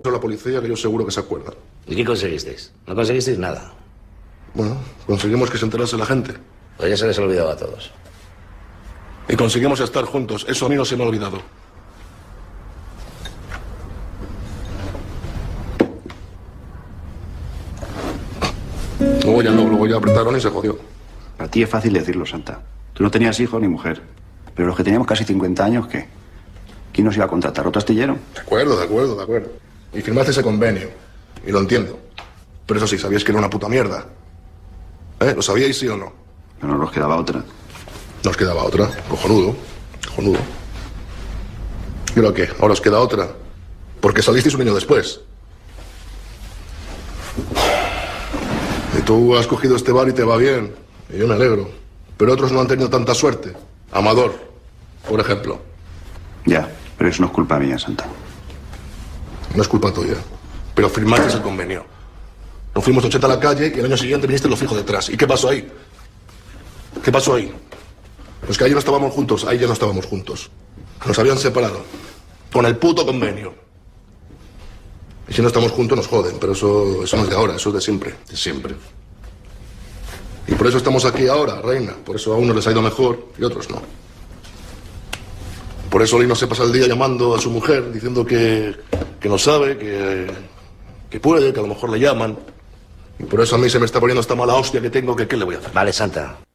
a la policía que yo seguro que se acuerdan. ¿Y qué conseguisteis? No conseguisteis nada. Bueno, conseguimos que se enterase la gente. Pues ya se les ha olvidado a todos. Y conseguimos estar juntos. Eso a mí no se me ha olvidado. Luego ya apretaron y se jodió. Para ti es fácil decirlo, Santa. Tú no tenías hijo ni mujer. Pero los que teníamos casi 50 años, ¿qué? ¿Quién nos iba a contratar? ¿Otro astillero? De acuerdo. Y firmaste ese convenio. Y lo entiendo. Pero eso sí, sabíais que era una puta mierda. ¿Lo sabíais, sí o no? Pero no nos quedaba otra. Nos quedaba otra. Cojonudo. ¿Y ahora qué? ¿Ahora os queda otra? Porque salisteis un año después. Y tú has cogido este bar y te va bien. Y yo me alegro. Pero otros no han tenido tanta suerte. Amador, por ejemplo. Ya, pero eso no es culpa mía, Santa. No es culpa tuya. Pero firmasteis el convenio. Nos fuimos 80 a la calle y el año siguiente viniste los fijos detrás. ¿Y qué pasó ahí? Pues que ahí no estábamos juntos, ahí ya no estábamos juntos. Nos habían separado. Con el puto convenio. Y si no estamos juntos nos joden, pero eso no es de ahora, eso es de siempre. De siempre. Y por eso estamos aquí ahora, reina. Por eso a unos les ha ido mejor y a otros no. Por eso Lino se pasa el día llamando a su mujer, diciendo que no sabe, que puede, que a lo mejor le llaman. Y por eso a mí se me está poniendo esta mala hostia que tengo, que ¿qué le voy a hacer? Vale, Santa.